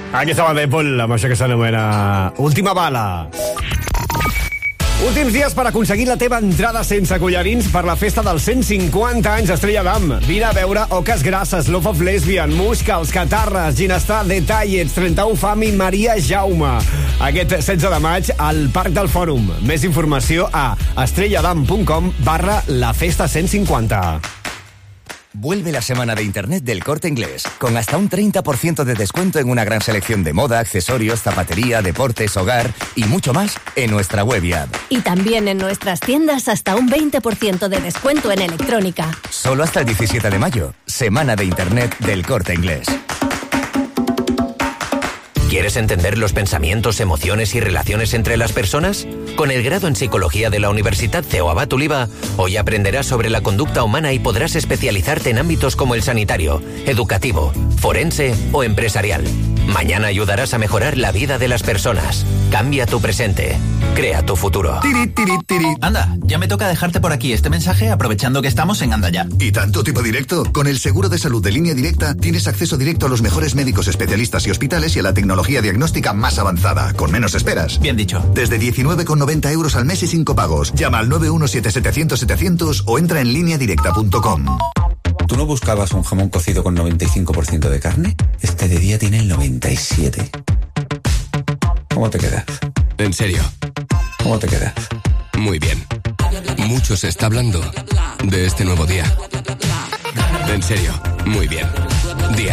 Aquí estava de Paul, amb això que s'anomena Última Bala. Últims dies per aconseguir la teva entrada sense collarins per la festa dels 150 anys d'Estrella Damm. Vine a veure Oques Grasses, Love of Lesbian, Muixca, Els Catarres, Ginestar, Detallets, 31 Fam i Maria Jaume. Aquest 16 de maig al Parc del Fòrum. Més informació a estrelladam.com/la festa 150. Vuelve la semana de Internet del Corte Inglés, con hasta un 30% de descuento en una gran selección de moda, accesorios, zapatería, deportes, hogar y mucho más en nuestra web y app. Y también en nuestras tiendas hasta un 20% de descuento en electrónica. Solo hasta el 17 de mayo, semana de Internet del Corte Inglés. ¿Quieres entender los pensamientos, emociones y relaciones entre las personas? Con el grado en Psicología de la Universitat CEU Abat Oliva, hoy aprenderás sobre la conducta humana y podrás especializarte en ámbitos como el sanitario, educativo, forense o empresarial. Mañana ayudarás a mejorar la vida de las personas. Cambia tu presente. Crea tu futuro. Anda, ya me toca dejarte por aquí este mensaje aprovechando que estamos en Anda Ya. ¿Y tanto tipo directo? Con el seguro de salud de Línea Directa tienes acceso directo a los mejores médicos especialistas y hospitales y a la tecnología diagnóstica más avanzada, con menos esperas. Bien dicho. Desde 19,90 euros al mes y sin copagos. Llama al 917-700-700 o entra en lineadirecta.com. ¿Tú no buscabas un jamón cocido con 95% de carne? Este de día tiene el 97%. ¿Cómo te quedas? En serio. ¿Cómo te quedas? Muy bien. Mucho se está hablando de este nuevo día. En serio, muy bien. Día.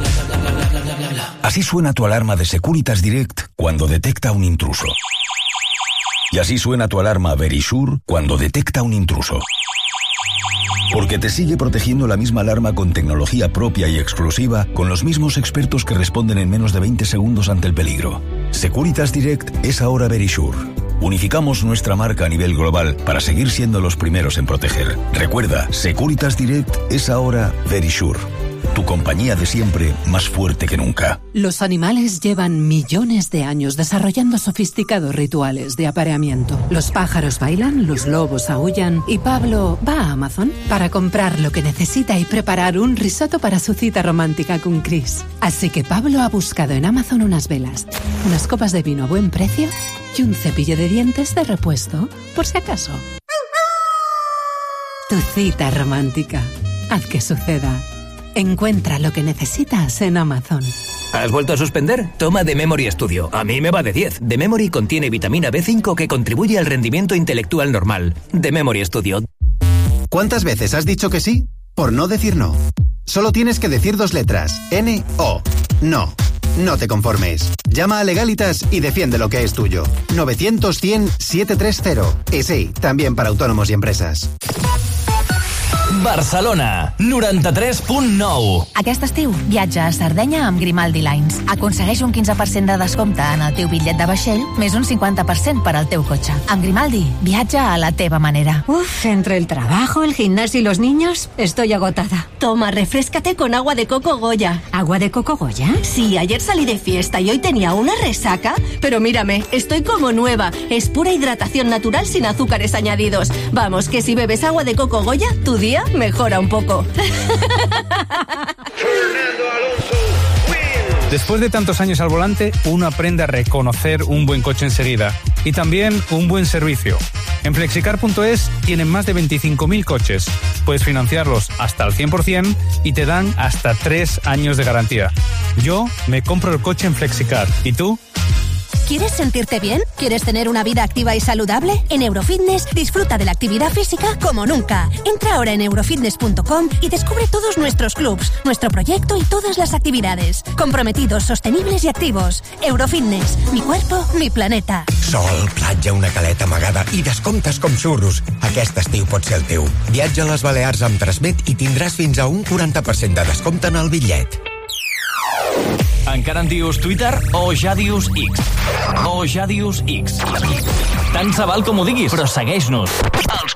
Así suena tu alarma de Securitas Direct cuando detecta un intruso. Y así suena tu alarma Verisure cuando detecta un intruso. Porque te sigue protegiendo la misma alarma con tecnología propia y exclusiva, con los mismos expertos que responden en menos de 20 segundos ante el peligro. Securitas Direct es ahora Verisure. Unificamos nuestra marca a nivel global para seguir siendo los primeros en proteger. Recuerda, Securitas Direct es ahora Verisure. Tu compañía de siempre, más fuerte que nunca. Los animales llevan millones de años desarrollando sofisticados rituales de apareamiento. Los pájaros bailan, los lobos aúllan y Pablo va a Amazon para comprar lo que necesita y preparar un risotto para su cita romántica con Chris. Así que Pablo ha buscado en Amazon unas velas, unas copas de vino a buen precio y un cepillo de dientes de repuesto, por si acaso. Tu cita romántica. Haz que suceda. Encuentra lo que necesitas en Amazon. ¿Has vuelto a suspender? Toma The Memory Studio. A mí me va de 10. The Memory contiene vitamina B5 que contribuye al rendimiento intelectual normal. The Memory Studio. ¿Cuántas veces has dicho que sí por no decir no? Solo tienes que decir 2 letras. N-O. No. No te conformes. Llama a Legalitas y defiende lo que es tuyo. 900-100-730. Y sí, también para autónomos y empresas. Barcelona, 93.9. Aquest estiu, viatja a Sardenya amb Grimaldi Lines. Aconsegueix un 15% de descompte en el teu bitllet de vaixell, més un 50% per al teu cotxe. Amb Grimaldi, viatja a la teva manera. Uf, entre el trabajo, el gimnasio y los niños, estoy agotada. Toma, refréscate con agua de coco Goya. ¿Agua de coco Goya? Sí, ayer salí de fiesta y hoy tenía una resaca, pero mírame, estoy como nueva. Es pura hidratación natural sin azúcares añadidos. Vamos, que si bebes agua de coco Goya, tu día mejora un poco. Después de tantos años al volante, uno aprende a reconocer un buen coche enseguida y también un buen servicio. En Flexicar.es tienen más de 25.000 coches. Puedes financiarlos hasta el 100% y te dan hasta 3 años de garantía. Yo me compro el coche en Flexicar. ¿Y tú? ¿Quieres sentirte bien? ¿Quieres tener una vida activa y saludable? En Eurofitness disfruta de la actividad física como nunca. Entra ahora en eurofitness.com y descubre todos nuestros clubs, nuestro proyecto y todas las actividades. Comprometidos, sostenibles y activos. Eurofitness. Mi cuerpo, mi planeta. Sol, platja, una caleta amagada i descomptes com xurros. Aquest estiu pot ser el teu. Viatja a les Balears amb Transmet i tindràs fins a un 40% de descompte en el bitllet. Encara en dius Twitter o ja dius X? O ja dius X? Tant se val com ho diguis, però segueix-nos. Els